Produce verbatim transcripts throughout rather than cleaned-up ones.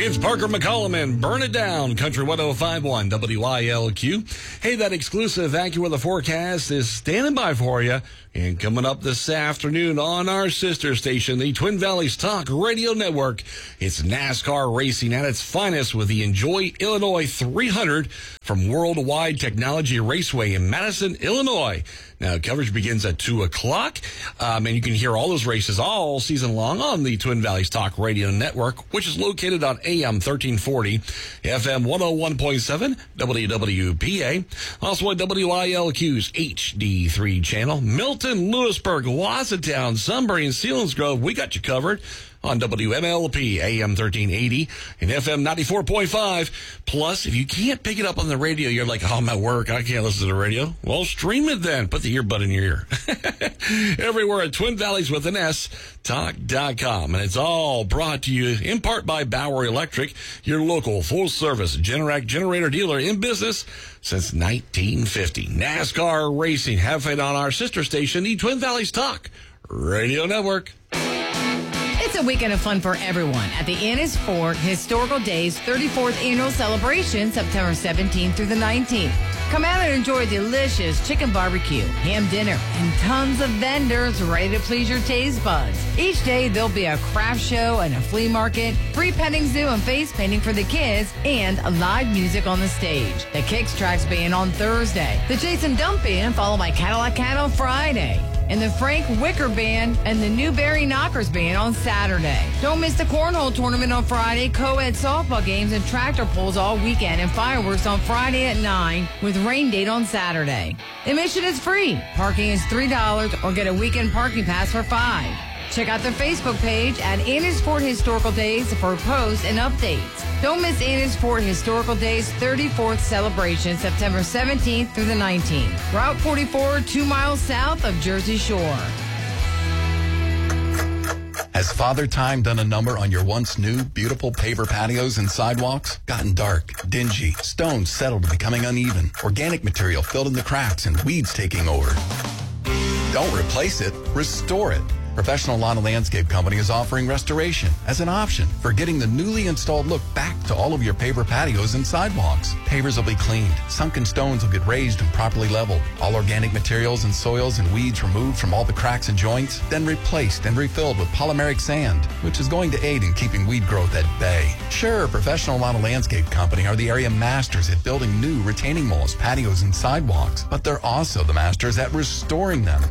It's Parker McCollum and Burn It Down, Country one oh five point one W I L Q. Hey, that exclusive AccuWeather forecast is standing by for you. And coming up this afternoon on our sister station, the Twin Valleys Talk Radio Network, it's NASCAR racing at its finest with the Enjoy Illinois three hundred from Worldwide Technology Raceway in Madison, Illinois. Now, coverage begins at two o'clock, um, and you can hear all those races all season long on the Twin Valleys Talk Radio Network, which is located on A M thirteen forty, F M one oh one point seven, W W P A, also on W I L Q's H D three channel. Milton, Lewisburg, Wassatown, Sunbury, and Selinsgrove, we got you covered on W M L P, A M thirteen eighty, and F M ninety-four point five. Plus, if you can't pick it up on the radio, you're like, oh, I'm at work, I can't listen to the radio. Well, stream it then. Put the earbud in your ear. Everywhere at Twin Valleys with an S, talk dot com. And it's all brought to you in part by Bauer Electric, your local full-service Generac generator dealer in business since nineteen fifty. NASCAR racing. Have it on our sister station, the Twin Valleys Talk Radio Network. It's a weekend of fun for everyone at the Innisford Historical Days thirty-fourth Annual Celebration, September seventeenth through the nineteenth. Come out and enjoy delicious chicken barbecue, ham dinner, and tons of vendors ready to please your taste buds. Each day, there'll be a craft show and a flea market, free petting zoo and face painting for the kids, and live music on the stage. The Kicks Tracks Band on Thursday, the Jason Dump Band followed by Cadillac Cat on Friday, and the Frank Wicker Band and the Newberry Knockers Band on Saturday. Don't miss the Cornhole Tournament on Friday, co-ed softball games and tractor pulls all weekend, and fireworks on Friday at nine with rain date on Saturday. Admission is free. Parking is three dollars or get a weekend parking pass for five dollars. Check out their Facebook page at Innisford Historical Days for posts and updates. Don't miss Innisford Historical Days thirty-fourth celebration, September seventeenth through the nineteenth. Route forty-four, two miles south of Jersey Shore. Has Father Time done a number on your once new, beautiful paver patios and sidewalks? Gotten dark, dingy, stones settled to becoming uneven, organic material filled in the cracks, and weeds taking over? Don't replace it, restore it. Professional Lawn and Landscape Company is offering restoration as an option for getting the newly installed look back to all of your paver patios and sidewalks. Pavers will be cleaned. Sunken stones will get raised and properly leveled. All organic materials and soils and weeds removed from all the cracks and joints, then replaced and refilled with polymeric sand, which is going to aid in keeping weed growth at bay. Sure, Professional Lawn and Landscape Company are the area masters at building new retaining walls, patios, and sidewalks, but they're also the masters at restoring them.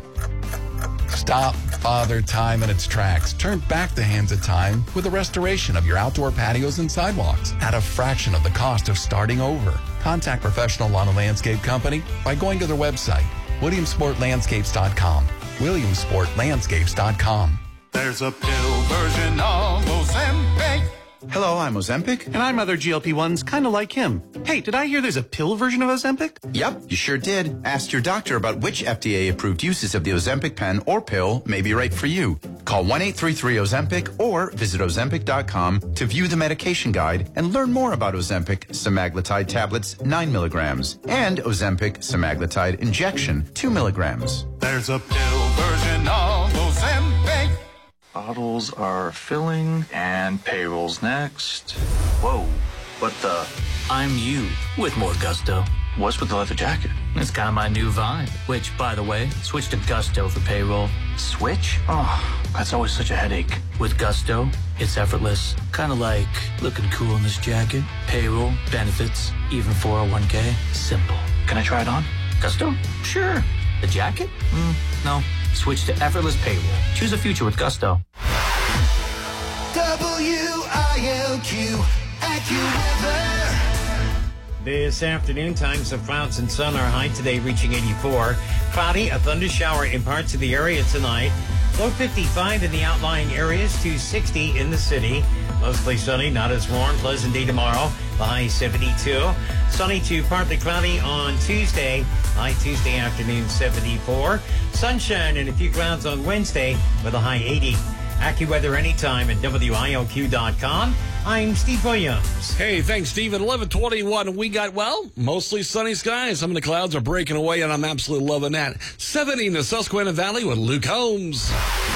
Stop Father Time in its tracks. Turn back the hands of time with a restoration of your outdoor patios and sidewalks at a fraction of the cost of starting over. Contact Professional Lawn and Landscape Company by going to their website, williamsport landscapes dot com. williamsport landscapes dot com. There's a pill version of Ozempic. Hello, I'm Ozempic, and I'm other G L P ones kind of like him. Hey, did I hear there's a pill version of Ozempic? Yep, you sure did. Ask your doctor about which F D A-approved uses of the Ozempic pen or pill may be right for you. Call one eight three three Ozempic or visit ozempic dot com to view the medication guide and learn more about Ozempic semaglutide tablets, nine milligrams, and Ozempic semaglutide injection, two milligrams. There's a pill version of Ozempic. Bottles are filling, and payroll's next. Whoa, what the? I'm you with more gusto. What's with the leather jacket? It's kind of my new vibe, which, by the way, switch to Gusto for payroll. Switch? Oh, that's always such a headache. With Gusto, it's effortless. Kind of like looking cool in this jacket. Payroll, benefits, even four oh one k. Simple. Can I try it on? Gusto? Sure. The jacket? Mm, no. Switch to effortless payroll. Choose a future with Gusto. W I L Q, AccuWeather. This afternoon, times of clouds and sun are high today, reaching eighty-four. Cloudy, a thunder shower in parts of the area tonight. Low fifty-five in the outlying areas to sixty in the city. Mostly sunny, not as warm. Pleasant day tomorrow. The high seventy-two. Sunny to partly cloudy on Tuesday. High Tuesday afternoon seventy-four. Sunshine and a few clouds on Wednesday with a high eighty. AccuWeather anytime at W I L Q dot com. I'm Steve Williams. Hey, thanks, Steve. At eleven twenty-one, we got, well, mostly sunny skies. Some of the clouds are breaking away, and I'm absolutely loving that. seventy in the Susquehanna Valley with Luke Holmes.